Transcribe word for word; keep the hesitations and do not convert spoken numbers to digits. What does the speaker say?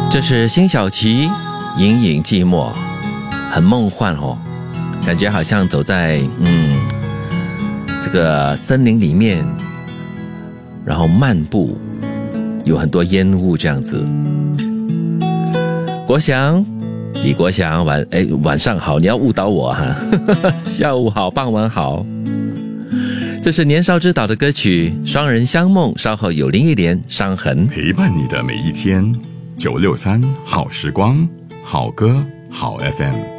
这是辛晓琪，隐隐寂寞，很梦幻哦，感觉好像走在嗯这个森林里面，然后漫步，有很多烟雾这样子。国祥，李国祥，晚哎晚上好，你要误导我哈，下午好，傍晚好。这是年少之岛的歌曲《双人相梦》，稍后有林忆莲伤痕陪伴你的每一天。九六三好时光，好歌好 F M。